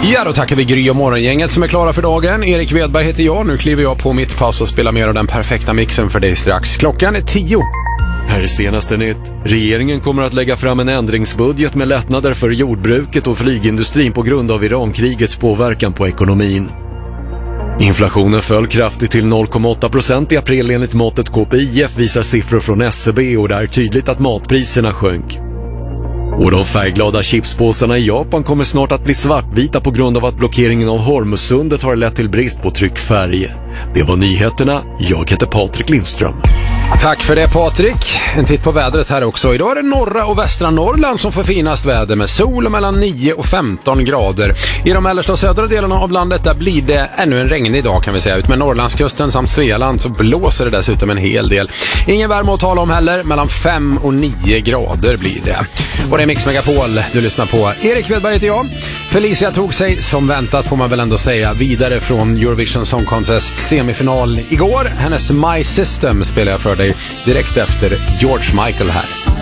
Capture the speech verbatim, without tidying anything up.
Ja, då tackar vi Gry och morgongänget som är klara för dagen. Erik Wedberg heter jag. Nu kliver jag på mitt paus och spelar mer av den perfekta mixen för dig strax. Klockan är tio. Här är senaste nytt. Regeringen kommer att lägga fram en ändringsbudget med lättnader för jordbruket och flygindustrin på grund av Irankrigets påverkan på ekonomin. Inflationen föll kraftigt till noll komma åtta procent i april enligt måttet K P I F visar siffror från S C B och det är tydligt att matpriserna sjönk. Och de färgglada chipspåsarna i Japan kommer snart att bli svartvita på grund av att blockeringen av Hormuzsundet har lett till brist på tryckfärg. Det var nyheterna. Jag heter Patrik Lindström. Tack för det, Patrik. En titt på vädret här också. Idag är det norra och västra Norrland som får finast väder med sol och mellan nio och femton grader. I de mellersta och södra delarna av landet där blir det ännu en regnig dag kan vi säga. Ut med Norrlandskusten samt Svealand så blåser det dessutom en hel del. Ingen värme att tala om heller. Mellan fem och nio grader blir det. Och det är Mix Megapol du lyssnar på. Erik Wedberg heter jag. Felicia tog sig som väntat får man väl ändå säga vidare från Eurovision Song Contest semifinal igår. Hennes My System spelar jag för dig direkt efter George Michael här.